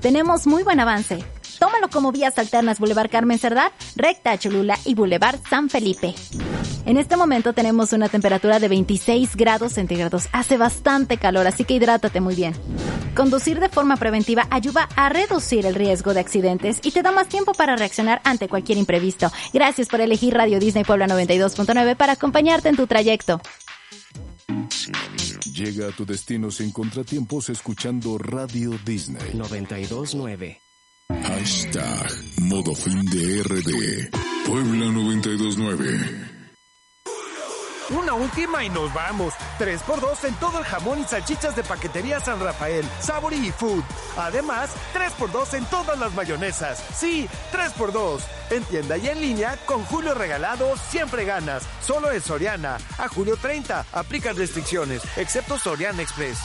tenemos muy buen avance. Tómalo como vías alternas Boulevard Carmen Cerdá, Recta Cholula y Boulevard San Felipe. En este momento tenemos una temperatura de 26 grados centígrados. Hace bastante calor, así que hidrátate muy bien. Conducir de forma preventiva ayuda a reducir el riesgo de accidentes y te da más tiempo para reaccionar ante cualquier imprevisto. Gracias por elegir Radio Disney Puebla 92.9 para acompañarte en tu trayecto. Llega a tu destino sin contratiempos escuchando Radio Disney 92.9. Hashtag Modo Fin de RD Puebla 92.9. Una última y nos vamos. 3x2 en todo el jamón y salchichas de Paquetería San Rafael, Sabori y Food. Además, 3x2 en todas las mayonesas. Sí, 3x2. En tienda y en línea, con Julio Regalado, siempre ganas. Solo en Soriana. A julio 30. Aplican restricciones, excepto Soriana Express.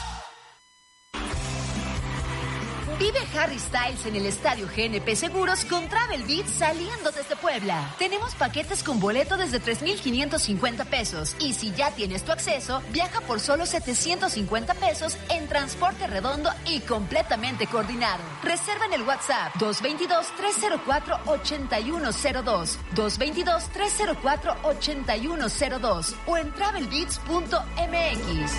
Vive Harry Styles en el Estadio GNP Seguros con Travel Beat saliendo desde Puebla. Tenemos paquetes con boleto desde 3,550 pesos. Y si ya tienes tu acceso, viaja por solo 750 pesos en transporte redondo y completamente coordinado. Reserva en el WhatsApp 222-304-8102, 222-304-8102 o en travelbeats.mx.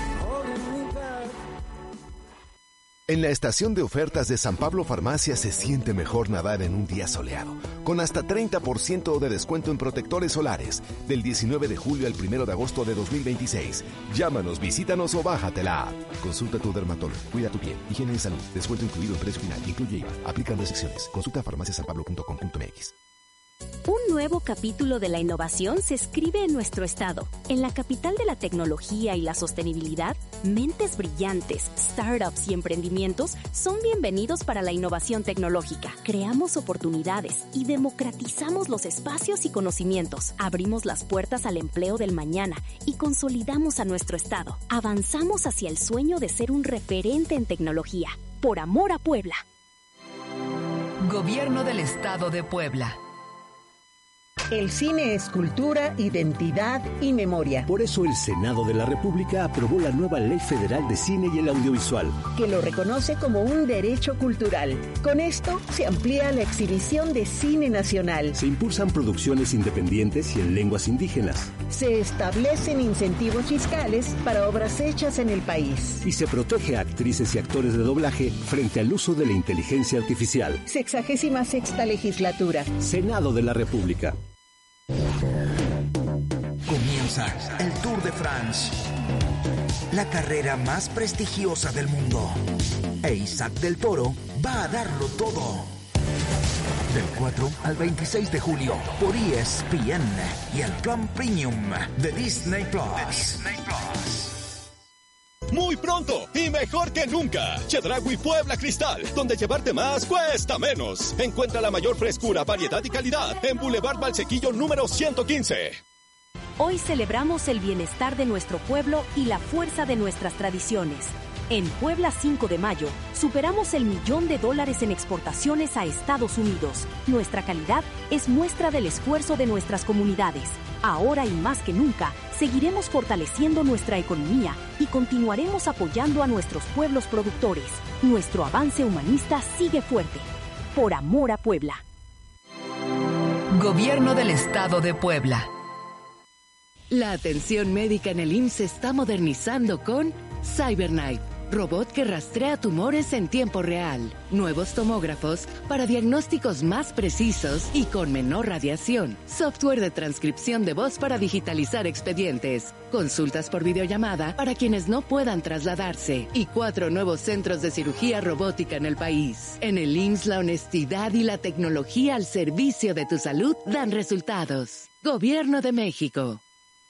En la estación de ofertas de San Pablo Farmacia se siente mejor nadar en un día soleado, con hasta 30% de descuento en protectores solares, del 19 de julio al 1 de agosto de 2026. Llámanos, visítanos o bájate la app. Consulta a tu dermatólogo, cuida tu piel, higiene y salud, descuento incluido en precio final, incluye IVA, aplican restricciones. Consulta farmaciasanpablo.com.mx. Un nuevo capítulo de la innovación se escribe en nuestro estado. En la capital de la tecnología y la sostenibilidad, mentes brillantes, startups y emprendimientos son bienvenidos para la innovación tecnológica. Creamos oportunidades y democratizamos los espacios y conocimientos. Abrimos las puertas al empleo del mañana y consolidamos a nuestro estado. Avanzamos hacia el sueño de ser un referente en tecnología. Por amor a Puebla. Gobierno del Estado de Puebla. El cine es cultura, identidad y memoria. Por eso el Senado de la República aprobó la nueva Ley Federal de Cine y el Audiovisual, que lo reconoce como un derecho cultural. Con esto se amplía la exhibición de cine nacional. Se impulsan producciones independientes y en lenguas indígenas. Se establecen incentivos fiscales para obras hechas en el país. Y se protege a actrices y actores de doblaje frente al uso de la inteligencia artificial. 66ª legislatura. Senado de la República. Comienza el Tour de France, la carrera más prestigiosa del mundo. E Isaac del Toro va a darlo todo. Del 4 al 26 de julio por ESPN y el Plan Premium de Disney Plus. Muy pronto y mejor que nunca. Chedraui Puebla Cristal, donde llevarte más cuesta menos. Encuentra la mayor frescura, variedad y calidad en Boulevard Valsequillo número 115. Hoy celebramos el bienestar de nuestro pueblo y la fuerza de nuestras tradiciones. En Puebla 5 de mayo, superamos el $1,000,000 en exportaciones a Estados Unidos. Nuestra calidad es muestra del esfuerzo de nuestras comunidades. Ahora y más que nunca, seguiremos fortaleciendo nuestra economía y continuaremos apoyando a nuestros pueblos productores. Nuestro avance humanista sigue fuerte. Por amor a Puebla. Gobierno del Estado de Puebla. La atención médica en el IMSS se está modernizando con CyberKnife, robot que rastrea tumores en tiempo real. Nuevos tomógrafos para diagnósticos más precisos y con menor radiación. Software de transcripción de voz para digitalizar expedientes. Consultas por videollamada para quienes no puedan trasladarse. Y 4 nuevos centros de cirugía robótica en el país. En el IMSS, la honestidad y la tecnología al servicio de tu salud dan resultados. Gobierno de México.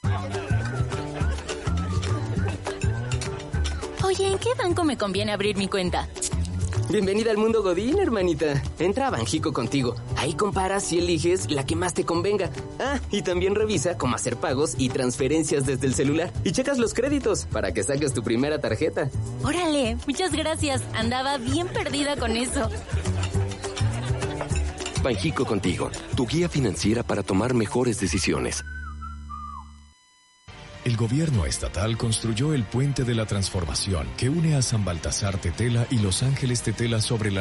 Oye, ¿en qué banco me conviene abrir mi cuenta? Bienvenida al mundo Godín, hermanita. Entra a Banjico Contigo. Ahí comparas y eliges la que más te convenga. Ah, y también revisa cómo hacer pagos y transferencias desde el celular. Y checas los créditos para que saques tu primera tarjeta. Órale, muchas gracias. Andaba bien perdida con eso. Banjico Contigo, tu guía financiera para tomar mejores decisiones. El gobierno estatal construyó el Puente de la Transformación que une a San Baltasar Tetela y Los Ángeles Tetela sobre la